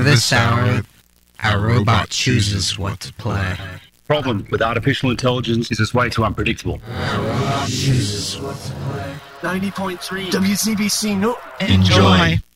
this hour, our robot chooses what to play. Problem with artificial intelligence is it's way too unpredictable. Our robot chooses what to play. 90.3 WCBC. No. Enjoy.